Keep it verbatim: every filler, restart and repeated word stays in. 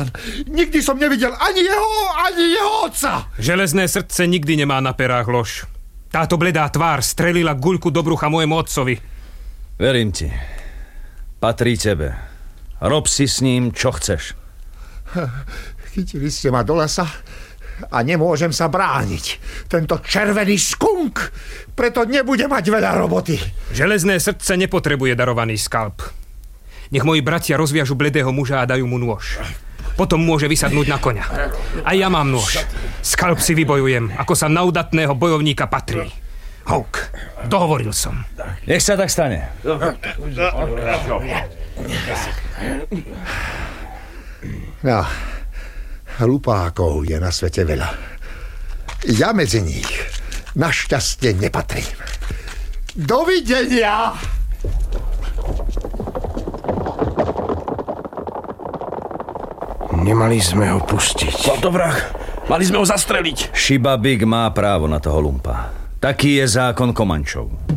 pán. Nikdy som nevidel ani jeho, ani jeho otca. Železné srdce nikdy nemá na perách lož. Táto bledá tvár strelila guľku do brucha môjmu otcovi. Verím ti. Patrí tebe. Rob si s ním, čo chceš. Chytili ste ma do lesa a nemôžem sa brániť. Tento červený skunk preto nebude mať veľa roboty. Železné srdce nepotrebuje darovaný skalp. Nech moji bratia rozviažu bledého muža a dajú mu nôž. Potom môže vysadnúť na koňa. A ja mám nôž. Skalp si vybojujem, ako sa na udatného bojovníka patrí. Houk, dohovoril som. Nech sa tak stane. No, hlupákov je na svete veľa. Ja medzi nich našťastie nepatrím. Dovidenia! Nemali sme ho pustiť. Bol to vrah. Mali sme ho zastreliť. Šiba Big má právo na toho lumpa. Taký je zákon Komančov.